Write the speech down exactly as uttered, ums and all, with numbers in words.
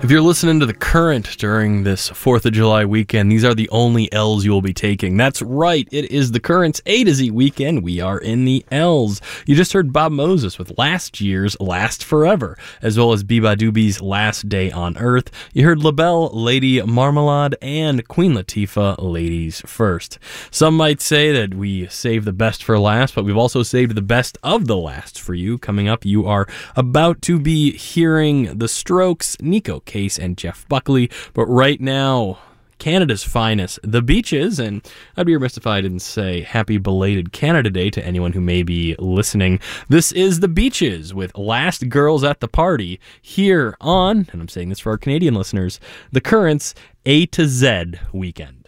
If you're listening to The Current during this fourth of July weekend, these are the only L's you will be taking. That's right, it is The Current's A to Z weekend. We are in the L's. You just heard Bob Moses with last year's Last Forever, as well as Biba Doobie's Last Day on Earth. You heard LaBelle, Lady Marmalade, and Queen Latifah, Ladies First. Some might say that we save the best for last, but we've also saved the best of the last for you. Coming up, you are about to be hearing The Strokes, Nico Case, and Jeff Buckley. But right now, Canada's finest, The Beaches, and I'd be remiss if I didn't say happy belated Canada Day to anyone who may be listening. This is The Beaches with Last Girls at the Party here on, and I'm saying this for our Canadian listeners, The Current's A to Z weekend.